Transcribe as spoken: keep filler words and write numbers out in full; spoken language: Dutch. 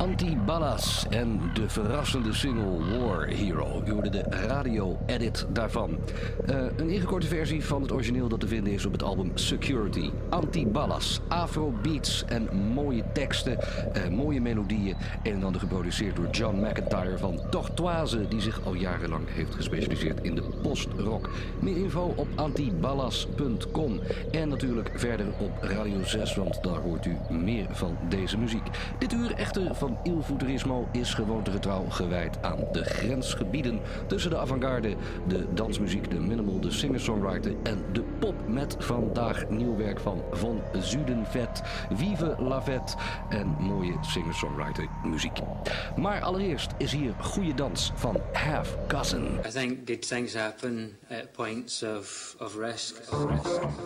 Antiballas en de verrassende single War Hero. U hoorde de radio-edit daarvan. Uh, een ingekorte versie van het origineel dat te vinden is op het album Security. Antiballas, afrobeats en mooie teksten, uh, mooie melodieën. Een en ander geproduceerd door John McIntyre van Tortoise, die zich al jarenlang heeft gespecialiseerd in de post-rock. Meer info op antiballas punt com. En natuurlijk verder op Radio zes, want daar hoort u meer van deze muziek. Dit uur echter van Il Futurismo is gewoontegetrouw gewijd aan de grensgebieden tussen de avant-garde, de dansmuziek, de minimal, de singer-songwriter en de pop, met vandaag nieuw werk van Von Zuidenvet, Vive la Vet en mooie singer-songwriter muziek. Maar allereerst is hier goede dans van Half Cousin. I think good things happen at points of, of risk. Of risk.